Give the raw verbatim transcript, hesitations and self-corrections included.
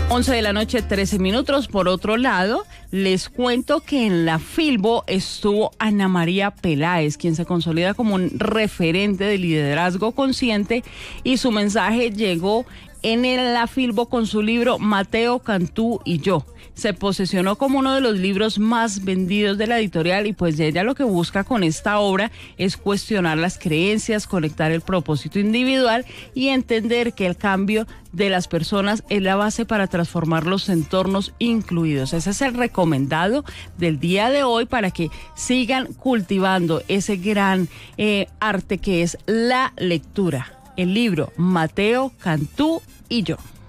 once de la noche, trece minutos. Por otro lado, les cuento que en la Filbo estuvo Ana María Peláez, quien se consolida como un referente de liderazgo consciente, y su mensaje llegó en el la Filbo con su libro Mateo, Cantú y yo. Se posicionó como uno de los libros más vendidos de la editorial, y pues ella lo que busca con esta obra es cuestionar las creencias, conectar el propósito individual y entender que el cambio de las personas es la base para transformar los entornos incluidos. Ese es el recomendado del día de hoy para que sigan cultivando ese gran eh, arte que es la lectura. El libro Mateo, Cantú y yo.